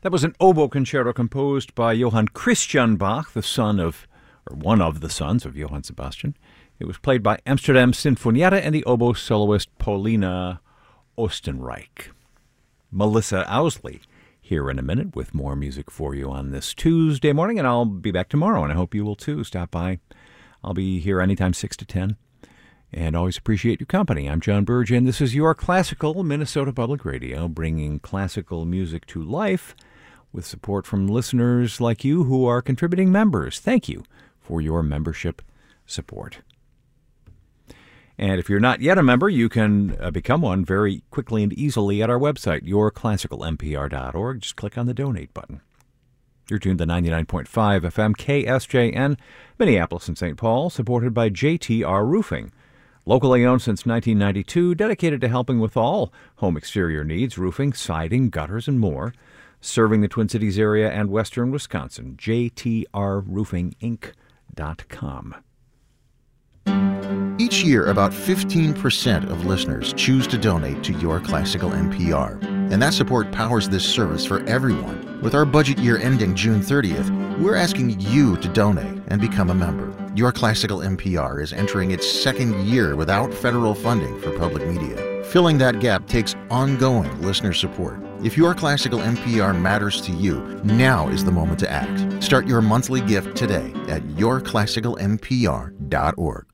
That was an oboe concerto composed by Johann Christian Bach, the son of, or one of the sons of Johann Sebastian. It was played by Amsterdam Sinfonietta and the oboe soloist Paulina Oostenrijk. Melissa Owsley here in a minute with more music for you on this Tuesday morning, and I'll be back tomorrow, and I hope you will too. Stop by. I'll be here anytime 6 to 10, and always appreciate your company. I'm John Burge, and this is your Classical Minnesota Public Radio, bringing classical music to life with support from listeners like you who are contributing members. Thank you for your membership support. And if you're not yet a member, you can become one very quickly and easily at our website, yourclassicalmpr.org. Just click on the donate button. You're tuned to 99.5 FM KSJN, Minneapolis and St. Paul, supported by JTR Roofing. Locally owned since 1992, dedicated to helping with all home exterior needs, roofing, siding, gutters, and more. Serving the Twin Cities area and western Wisconsin, jtrroofinginc.com. Each year, about 15% of listeners choose to donate to Your Classical NPR, and that support powers this service for everyone. With our budget year ending June 30th, we're asking you to donate and become a member. Your Classical NPR is entering its second year without federal funding for public media. Filling that gap takes ongoing listener support. If Your Classical NPR matters to you, now is the moment to act. Start your monthly gift today at yourclassicalnpr.org.